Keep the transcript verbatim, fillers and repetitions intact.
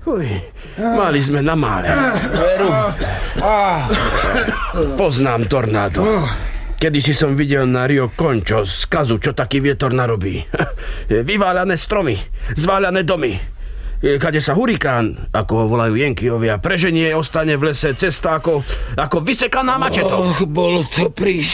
Uj, mali sme na mále. Veru. Poznám tornádo. Kedy si som videl na Rio Concho skazu, čo taký vietor narobí. Vyváľané stromy, zváľané domy. Kade sa hurikán, ako ho volajú Jenkyovia, preženie, ostane v lese cesta ako, ako vysekaná mačetou. Och, bolo to príšerné.